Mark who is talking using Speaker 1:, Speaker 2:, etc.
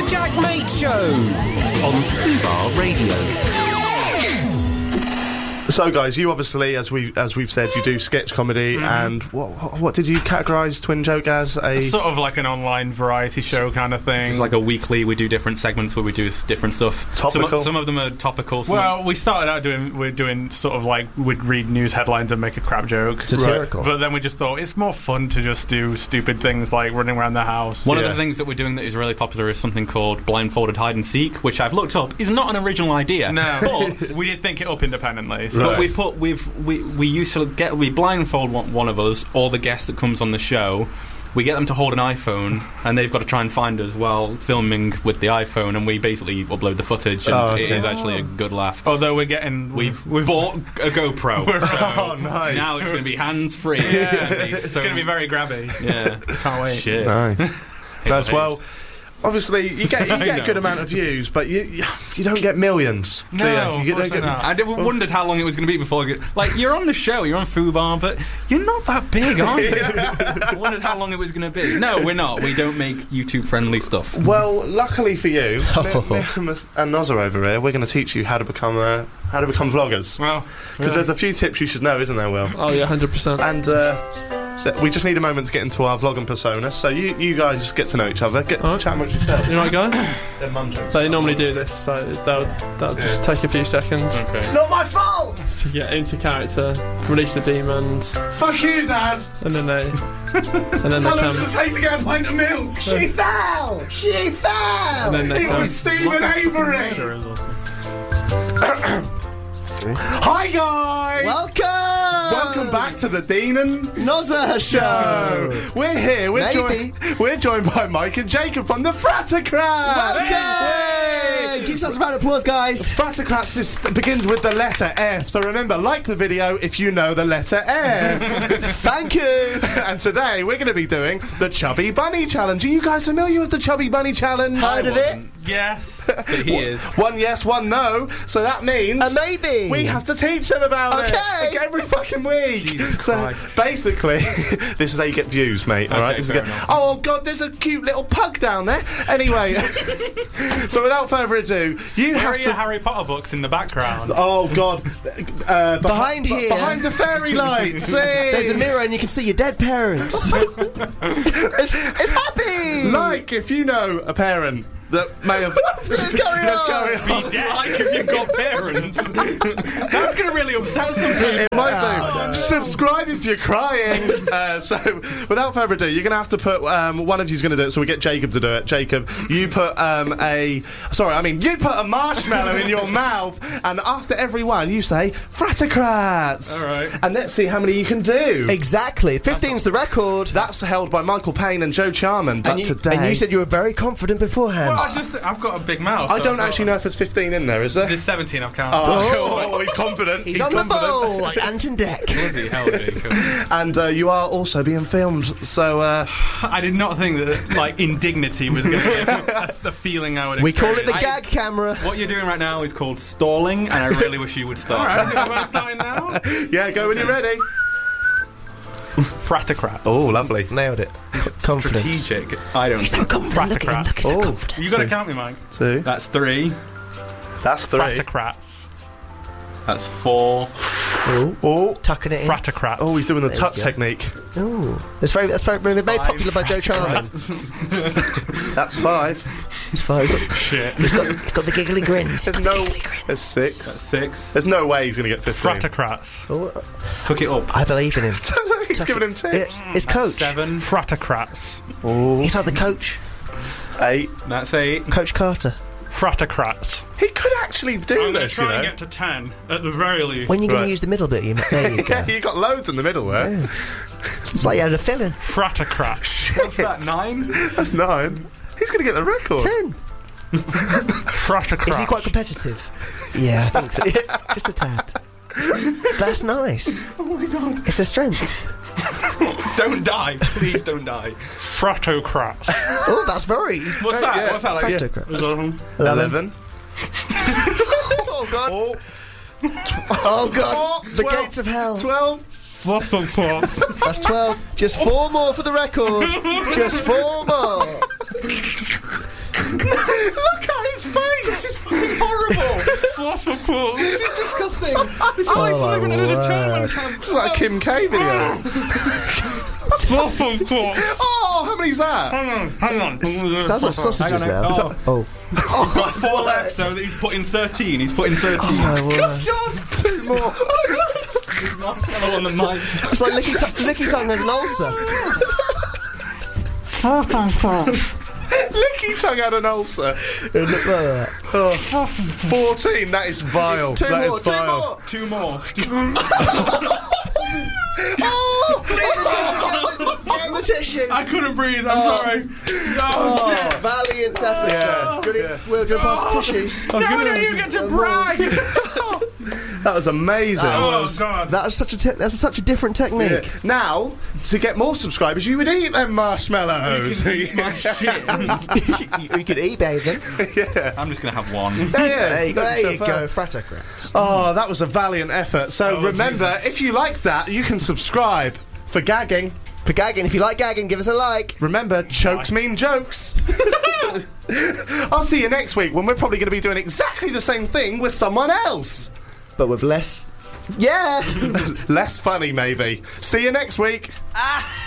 Speaker 1: Jag Mate Show on Fubar Radio.
Speaker 2: So, guys, you obviously, as we've said, you do sketch comedy, and what did you categorise Twin Joke as?
Speaker 3: Sort of like an online variety show kind of thing.
Speaker 4: It's like a weekly. We do different segments where we do different stuff.
Speaker 2: Topical.
Speaker 4: Some of them are topical.
Speaker 3: Well, we started out doing sort of like we'd read news headlines and make a crap joke.
Speaker 5: Satirical.
Speaker 3: But then we just thought it's more fun to just do stupid things like running around the house.
Speaker 4: One of the things that we're doing that is really popular is something called blindfolded hide and seek, which I've looked up is not an original idea.
Speaker 3: No,
Speaker 4: but
Speaker 3: we did think it up independently. So.
Speaker 4: But we used to we blindfold one of us or the guest that comes on the show. We get them to hold an iPhone, and they've got to try and find us while filming with the iPhone, and we basically upload the footage, and it is actually a good laugh.
Speaker 3: Although we've
Speaker 4: bought a GoPro, so
Speaker 2: nice.
Speaker 4: now it's going to be hands-free.
Speaker 3: Yeah, it's going to be very grabby.
Speaker 4: Yeah.
Speaker 3: Can't wait.
Speaker 4: Shit.
Speaker 2: Nice. That's well. Obviously, you get a good amount of views, but you don't get millions.
Speaker 3: No,
Speaker 2: do you?
Speaker 3: of course not.
Speaker 4: I wondered how long it was going to be before. You're on the show, you're on Fubar, but you're not that big, are you? I wondered how long it was going to be. No, we're not. We don't make YouTube-friendly stuff.
Speaker 2: Well, luckily for you, me and Noz are over here. We're going to teach you how to become vloggers.
Speaker 3: Well,
Speaker 2: because there's a few tips you should know, isn't there, Will?
Speaker 5: Oh yeah, 100%.
Speaker 2: And we just need a moment to get into our vlogging persona. So you guys just get to know each other. Chat amongst yourselves.
Speaker 5: You right, guys?
Speaker 2: They're mum jokes.
Speaker 5: They normally do this, so they'll just take a few seconds
Speaker 2: It's not my fault.
Speaker 5: to get into character, release the demons,
Speaker 2: Fuck you, Dad.
Speaker 5: and then they
Speaker 2: How long does it take to get a pint of milk? She fell. She fell.
Speaker 5: And then they
Speaker 2: It was Stephen Avery.
Speaker 3: sure is awesome.
Speaker 2: Hi guys. Welcome back to the Dean and
Speaker 6: Nozza
Speaker 2: Show. We're here. We're joined by Mike and Jacob from the Fratocrats.
Speaker 6: Welcome! Give us a round of applause, guys.
Speaker 2: Fratocrats begins with the letter F. So remember, like the video if you know the letter F.
Speaker 6: Thank you.
Speaker 2: And today we're going to be doing the Chubby Bunny Challenge. Are you guys familiar with the Chubby Bunny Challenge?
Speaker 6: Heard of it?
Speaker 3: Yes.
Speaker 4: But he is.
Speaker 2: One yes, one no. So that means
Speaker 6: A maybe.
Speaker 2: we have to teach them about it.
Speaker 6: Okay.
Speaker 2: Like every fucking week.
Speaker 4: Jesus
Speaker 2: so
Speaker 4: Christ.
Speaker 2: basically, this is how you get views, mate. All right. This is
Speaker 4: fair
Speaker 2: good.
Speaker 4: enough.
Speaker 2: Oh God, there's a cute little pug down there. Anyway, so without further ado, you
Speaker 3: Where
Speaker 2: have
Speaker 3: are
Speaker 2: to.
Speaker 3: your Harry Potter books in the background?
Speaker 2: Oh God!
Speaker 6: Behind here.
Speaker 2: behind the fairy lights. See?
Speaker 6: There's a mirror and you can see your dead parents. it's happy.
Speaker 2: Like if you know a parent that may have.
Speaker 6: Let's carry on.
Speaker 3: Be dead. Like if you've got parents. That's going to really upset some people.
Speaker 2: It might do. Subscribe if you're crying. So, without further ado, you're going to have to put. One of you's going to do it, so we get Jacob to do it. Jacob, you put you put a marshmallow in your mouth, and after every one, you say Fratocrats.
Speaker 3: All right.
Speaker 2: And let's see how many you can do.
Speaker 6: Exactly. 15's the record.
Speaker 2: That's held by Michael Payne and Joe Charman. But today,
Speaker 6: and you said you were very confident beforehand.
Speaker 3: I've got a big mouth.
Speaker 2: I
Speaker 3: so
Speaker 2: don't
Speaker 3: I've
Speaker 2: actually
Speaker 3: got-
Speaker 2: know if there's 15 in there. Is there?
Speaker 3: There's 17 I've counted.
Speaker 2: Oh, he's confident.
Speaker 6: He's on
Speaker 2: confident.
Speaker 6: the ball like Anton Deck.
Speaker 4: Bloody hell, Jacob.
Speaker 2: And you are also being filmed, so
Speaker 3: I did not think that like indignity was going to be a feeling I would
Speaker 6: We call it the
Speaker 3: experience.
Speaker 6: gag camera.
Speaker 4: What you're doing right now is called stalling, and I really wish you would stop.
Speaker 3: Alright, am I starting now?
Speaker 2: yeah, go when you're ready.
Speaker 3: Fratocrats.
Speaker 2: Oh, lovely.
Speaker 6: Nailed it. Confidence.
Speaker 4: Strategic. I don't
Speaker 6: He's so
Speaker 4: think.
Speaker 6: confident. Look at him. Look, he's so confident.
Speaker 3: You got to count me, Mike.
Speaker 2: 2.
Speaker 4: That's 3.
Speaker 2: That's 3.
Speaker 3: Fratocrats.
Speaker 4: That's 4.
Speaker 2: Oh,
Speaker 6: Tucking it in.
Speaker 3: Fratocrats.
Speaker 2: oh, he's doing the
Speaker 6: There you
Speaker 2: tuck
Speaker 6: go.
Speaker 2: technique.
Speaker 6: Ooh. That's very very popular by Joe Charman.
Speaker 2: That's 5.
Speaker 6: He's fine.
Speaker 3: Shit.
Speaker 6: He's got the giggly grins.
Speaker 2: There's no. There's 6.
Speaker 4: That's 6.
Speaker 2: There's no way he's going to get 15.
Speaker 3: Fratocrats.
Speaker 6: Oh,
Speaker 4: Took it up.
Speaker 6: I believe in him.
Speaker 2: he's giving him tips.
Speaker 6: It's coach.
Speaker 4: 7.
Speaker 3: Fratocrats.
Speaker 6: He's like the coach.
Speaker 2: 8.
Speaker 4: That's 8.
Speaker 6: Coach Carter.
Speaker 3: Fratocrats.
Speaker 2: He could actually do
Speaker 3: I'm going to
Speaker 2: this,
Speaker 3: try
Speaker 2: you
Speaker 3: and
Speaker 2: know.
Speaker 3: get to 10 at the very least.
Speaker 6: When you're going
Speaker 2: Right.
Speaker 6: to use the middle bit, there you go.
Speaker 2: Yeah, you got loads in the middle there.
Speaker 6: It's like you had a fill-in.
Speaker 3: Fratocrats.
Speaker 4: What's that, 9?
Speaker 2: That's 9. He's going to get the record.
Speaker 6: 10.
Speaker 3: Fratocrats.
Speaker 6: Is he quite competitive? Yeah, I think so. Just a tad. That's nice.
Speaker 4: Oh my god.
Speaker 6: It's a strength.
Speaker 4: Don't die. Please don't die.
Speaker 3: Fratocrats.
Speaker 6: Oh, that's very...
Speaker 4: What's that?
Speaker 2: yeah.
Speaker 4: What's that like?
Speaker 6: Frastocrats.
Speaker 2: 11.
Speaker 6: Oh, God.
Speaker 2: Oh,
Speaker 6: Oh, God. The
Speaker 2: 12.
Speaker 6: gates of hell.
Speaker 2: 12.
Speaker 3: Fratocrats.
Speaker 6: That's 12. Just 4 more for the record. Just 4 more.
Speaker 4: This is disgusting. It's like something in an internment camp.
Speaker 2: It's like a Kim K video. Oh, how many's that?
Speaker 3: Hang on.
Speaker 6: Sounds like sausages
Speaker 4: Hang on,
Speaker 6: now.
Speaker 4: oh.
Speaker 6: Oh.
Speaker 4: Got 4 left, so he's put in 13. He's put in 13.
Speaker 2: Two more.
Speaker 4: He's not on the mic.
Speaker 6: It's like Licky Tongue has an ulcer.
Speaker 2: Licky Tongue had an ulcer.
Speaker 6: It looked like that.
Speaker 2: 14, that is vile.
Speaker 6: Two
Speaker 2: That
Speaker 6: more,
Speaker 2: is vile.
Speaker 4: 2 more.
Speaker 6: Get in the tissue.
Speaker 3: I couldn't breathe. I'm sorry.
Speaker 6: Valiant effort, sir. Good. Will, do you want to pass the tissues?
Speaker 3: No, you get to brag.
Speaker 2: That was amazing.
Speaker 3: Oh God.
Speaker 6: That's such a different technique.
Speaker 2: Yeah. Now, to get more subscribers, you would eat them marshmallows.
Speaker 3: My shit.
Speaker 6: You could eBay them.
Speaker 4: I'm just going to have one.
Speaker 6: There you go. Fratocrats.
Speaker 2: Oh, that was a valiant effort. So remember, if you like that, you can subscribe for gagging.
Speaker 6: For gagging, if you like gagging, give us a like.
Speaker 2: Remember, chokes mean jokes. I'll see you next week when we're probably going to be doing exactly the same thing with someone else.
Speaker 6: But with less... Yeah!
Speaker 2: Less funny, maybe. See you next week.